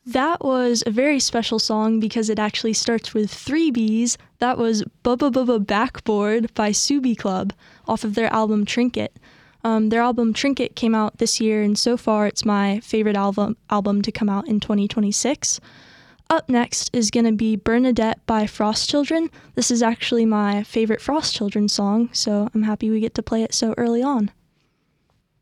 That was a very special song because it actually starts with three B's. That was Bubba Bubba Backboard by Subi Club off of their album Trinket. Their album Trinket came out this year, and so far it's my favorite album to come out in 2026. Up next is going to be Bernadette by Frost Children. This is actually my favorite Frost Children song, so I'm happy we get to play it so early on.